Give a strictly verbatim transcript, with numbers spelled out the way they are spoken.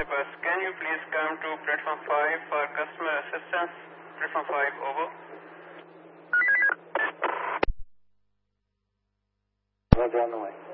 bus. Can you please come to platform five for customer assistance? Platform five, over. Roger, on the way.